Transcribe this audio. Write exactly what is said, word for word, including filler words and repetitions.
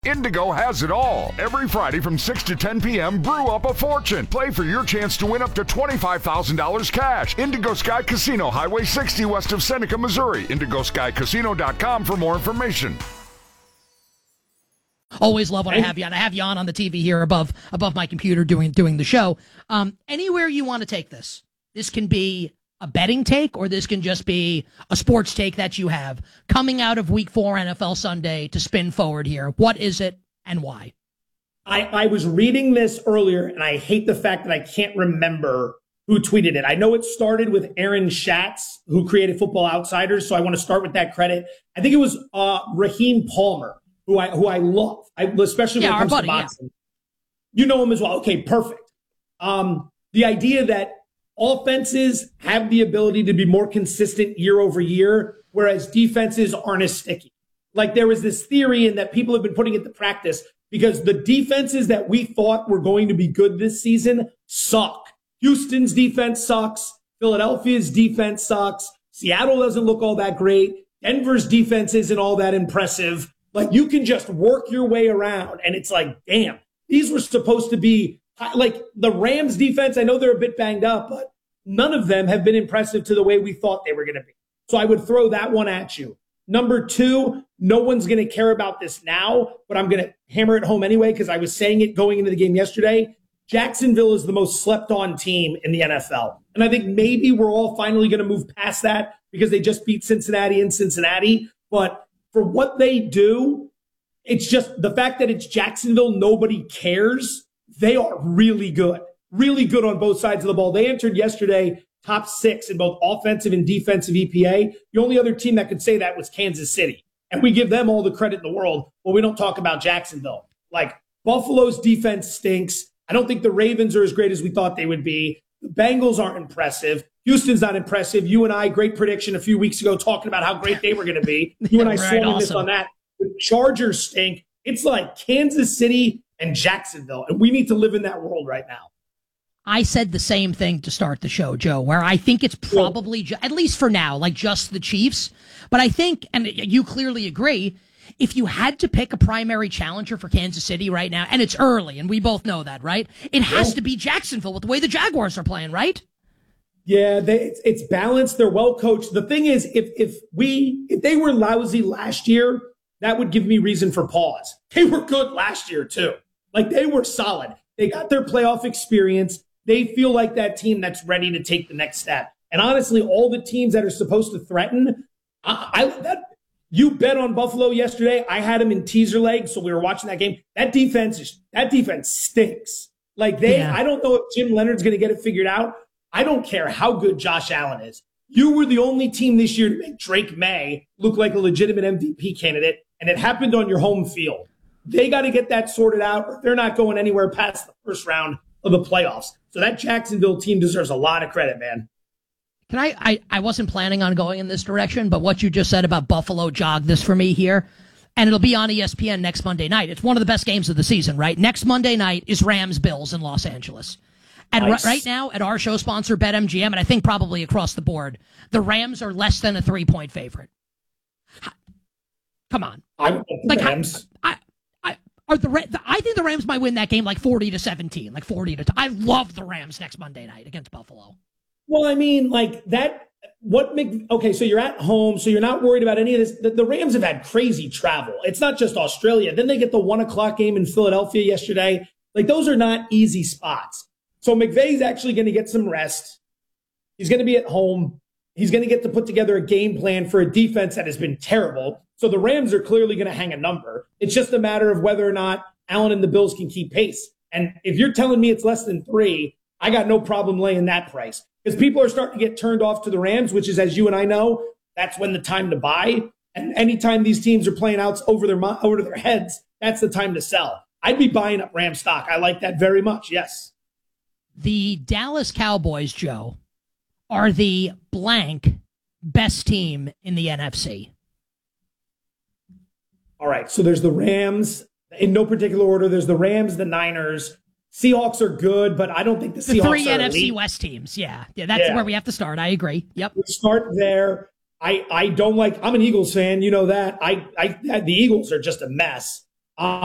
Indigo has it all. Every Friday from six to ten p.m., brew up a fortune. Play for your chance to win up to twenty-five thousand dollars cash. Indigo Sky Casino, Highway sixty west of Seneca, Missouri. indigo sky casino dot com for more information. Always love when I have you on. I have you on on the T V here above above my computer doing doing the show. Um, anywhere you want to take this. This can be a betting take, or this can just be a sports take that you have coming out of Week Four N F L Sunday to spin forward here. What is it and why? I, I was reading this earlier, and I hate the fact that I can't remember who tweeted it. I know it started with Aaron Schatz, who created Football Outsiders, so I want to start with that credit. I think it was uh, Raheem Palmer, who I who I love, I, especially when yeah, it comes buddy, to boxing. Yeah. You know him as well. Okay, perfect. Um, the idea that offenses have the ability to be more consistent year over year, whereas defenses aren't as sticky. Like there was this theory, and that people have been putting it to practice, because the defenses that we thought were going to be good this season suck. Houston's defense sucks. Philadelphia's defense sucks. Seattle doesn't look all that great. Denver's defense isn't all that impressive. Like you can just work your way around, and it's like, damn, these were supposed to be like the Rams defense. I know they're a bit banged up, but none of them have been impressive to the way we thought they were going to be. So I would throw that one at you. Number two, no one's going to care about this now, but I'm going to hammer it home anyway because I was saying it going into the game yesterday. Jacksonville is the most slept on team in the N F L. And I think maybe we're all finally going to move past that because they just beat Cincinnati in Cincinnati. But for what they do, it's just the fact that it's Jacksonville, nobody cares. They are really good, really good on both sides of the ball. They entered yesterday top six in both offensive and defensive E P A. The only other team that could say that was Kansas City. And we give them all the credit in the world, but we don't talk about Jacksonville. Like, Buffalo's defense stinks. I don't think the Ravens are as great as we thought they would be. The Bengals aren't impressive. Houston's not impressive. You and I, great prediction a few weeks ago, talking about how great they were going to be. You and I right, swung awesome. this on that. The Chargers stink. It's like Kansas City and Jacksonville, and we need to live in that world right now. I said the same thing to start the show, Joe, where I think it's probably, ju- at least for now, like just the Chiefs. But I think, and you clearly agree, if you had to pick a primary challenger for Kansas City right now, and it's early, and we both know that, right? It has Yeah. to be Jacksonville with the way the Jaguars are playing, right? Yeah, they, it's, it's balanced. They're well coached. The thing is, if if we if they were lousy last year, that would give me reason for pause. They were good last year too. Like they were solid. They got their playoff experience. They feel like that team that's ready to take the next step. And honestly, all the teams that are supposed to threaten, I, I that you bet on Buffalo yesterday. I had them in teaser legs, so we were watching that game. That defense is that defense stinks. Like they, Yeah. I don't know if Jim Leonard's going to get it figured out. I don't care how good Josh Allen is. You were the only team this year to make Drake May look like a legitimate M V P candidate, and it happened on your home field. They got to get that sorted out, or they're not going anywhere past the first round of the playoffs. So that Jacksonville team deserves a lot of credit, man. Can I, I, I wasn't planning on going in this direction, but what you just said about Buffalo jogged this for me here. And it'll be on E S P N next Monday night. It's one of the best games of the season, right? Next Monday night is Rams-Bills in Los Angeles. And Nice. r- right now, at our show sponsor, BetMGM, and I think probably across the board, the Rams are less than a three-point favorite. H- Come on. I would the Like, Rams. I, I, are the, Ra- I think the Rams might win that game like forty to seventeen, like forty to. T- I love the Rams next Monday night against Buffalo. Well, I mean, like that. What make okay? So you're at home, so you're not worried about any of this. The, the Rams have had crazy travel. It's not just Australia. Then they get the one o'clock game in Philadelphia yesterday. Like those are not easy spots. So McVay's actually going to get some rest. He's going to be at home. He's going to get to put together a game plan for a defense that has been terrible. So the Rams are clearly going to hang a number. It's just a matter of whether or not Allen and the Bills can keep pace. And if you're telling me it's less than three, I got no problem laying that price. Because people are starting to get turned off to the Rams, which is, as you and I know, that's when the time to buy. And anytime these teams are playing out over their over their heads, that's the time to sell. I'd be buying up Ram stock. I like that very much. Yes. The Dallas Cowboys, Joe, are the blank best team in the N F C. All right. So there's the Rams. In no particular order, there's the Rams, the Niners. Seahawks are good, but I don't think the Seahawks The three are N F C elite. West teams. Yeah. Yeah, that's Yeah. where we have to start. I agree. Yep. We start there. I, I don't like, I'm an Eagles fan. You know that. I, I, the Eagles are just a mess. Um,